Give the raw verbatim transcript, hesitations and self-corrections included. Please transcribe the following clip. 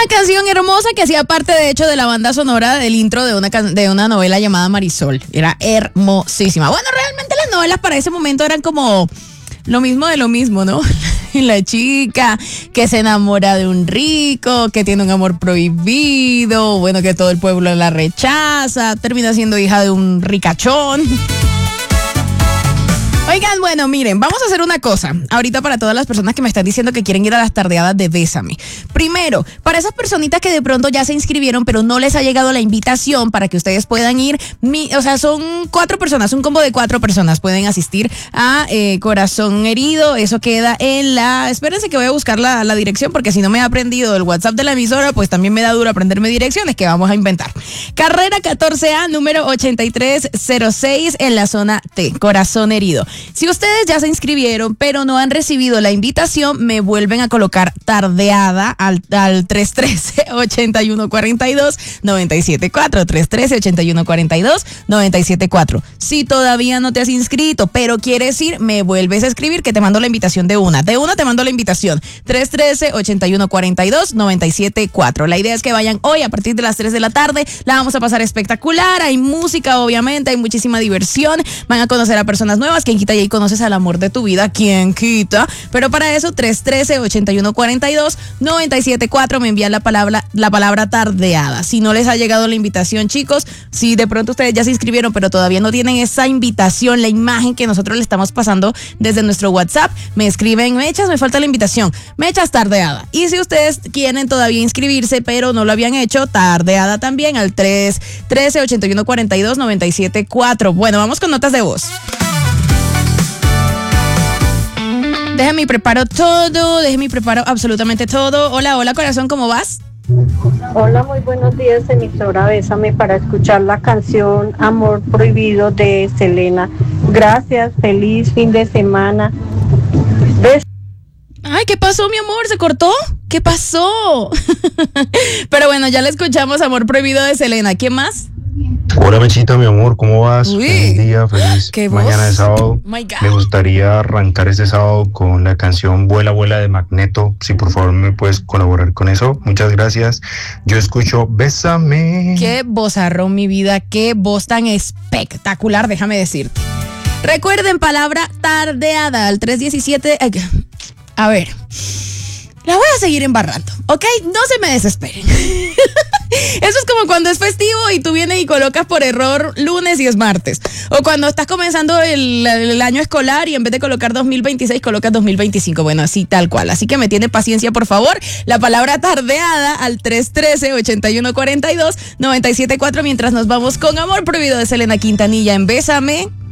canción hermosa que hacía parte, de hecho, de la banda sonora del intro de una, de una novela llamada Marisol. Era hermosísima. Bueno, realmente las novelas para ese momento eran como lo mismo de lo mismo, ¿no? La chica que se enamora de un rico, que tiene un amor prohibido, bueno, que todo el pueblo la rechaza, termina siendo hija de un ricachón. Oigan, bueno, miren, vamos a hacer una cosa ahorita para todas las personas que me están diciendo que quieren ir a las tardeadas de Bésame. Primero, para esas personitas que de pronto ya se inscribieron pero no les ha llegado la invitación para que ustedes puedan ir, mi, o sea, son cuatro personas, un combo de cuatro personas pueden asistir a eh, Corazón Herido. Eso queda en la... Espérense que voy a buscar la, la dirección porque si no me he aprendido el WhatsApp de la emisora, pues también me da duro aprenderme direcciones que vamos a inventar. Carrera catorce A, número ochenta y tres cero seis en la zona T, Corazón Herido. Si ustedes ya se inscribieron pero no han recibido la invitación, me vuelven a colocar tardeada al, al tres uno tres, ocho uno cuatro dos, nueve siete cuatro, tres uno tres, ocho uno cuatro dos, nueve siete cuatro. Si todavía no te has inscrito pero quieres ir, me vuelves a escribir que te mando la invitación de una. De una te mando la invitación. tres uno tres, ocho uno cuatro dos, nueve siete cuatro. La idea es que vayan hoy a partir de las tres de la tarde. La vamos a pasar espectacular. Hay música, obviamente, hay muchísima diversión. Van a conocer a personas nuevas. Quien quita y ahí conoces al amor de tu vida. ¿Quién quita? Pero para eso, tres uno tres, ocho uno cuatro dos, nueve siete cuatro, me envían la palabra, la palabra tardeada. Si no les ha llegado la invitación, chicos, si de pronto ustedes ya se inscribieron pero todavía no tienen esa invitación, la imagen que nosotros le estamos pasando desde nuestro WhatsApp, me escriben: Mechas, me falta la invitación, Mechas, tardeada. Y si ustedes quieren todavía inscribirse pero no lo habían hecho, tardeada también al tres uno tres, ocho uno cuatro dos, nueve siete cuatro. Bueno, vamos con notas de voz. Déjame y preparo todo, déjame y preparo absolutamente todo. Hola, hola corazón, ¿cómo vas? Hola, muy buenos días, emisora Bésame, para escuchar la canción Amor Prohibido de Selena. Gracias, feliz fin de semana. Bes- Ay, ¿qué pasó, mi amor? ¿Se cortó? ¿Qué pasó? Pero bueno, ya le escuchamos Amor Prohibido de Selena. ¿Qué más? Hola Mechita, mi amor, ¿cómo vas? Uy, feliz día, feliz mañana de sábado. My God. Me gustaría arrancar este sábado con la canción Vuela, Vuela de Magneto. Si por favor me puedes colaborar con eso, muchas gracias. Yo escucho Bésame. Qué vozarrón, mi vida, qué voz tan espectacular, déjame decirte. Recuerden, palabra tardeada al tres diecisiete. A ver, la voy a seguir embarrando, ¿ok? No se me desesperen. Eso es como cuando es festivo y tú vienes y colocas por error lunes y es martes. O cuando estás comenzando el, el año escolar y en vez de colocar dos mil veintiséis colocas dos mil veinticinco. Bueno, así tal cual. Así que me tiene paciencia, por favor. La palabra tardeada al tres uno tres, ocho uno cuatro dos, nueve siete cuatro mientras nos vamos con Amor Prohibido de Selena Quintanilla en Bésame.